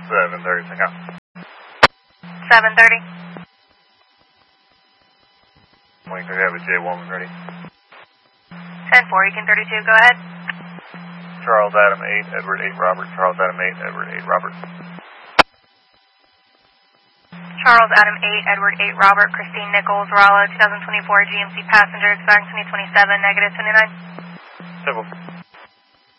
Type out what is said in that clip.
7:30, check out. 7:30. Wing 3, have a J1 ready. 10-4, Ekin 32, go ahead. Charles Adam 8, Edward 8, Robert. Charles Adam 8, Edward 8, Robert. Charles Adam 8, Edward 8, Robert. Christine Nichols, Raleigh, 2024 GMC passenger, expiring 2027, -29. Civil.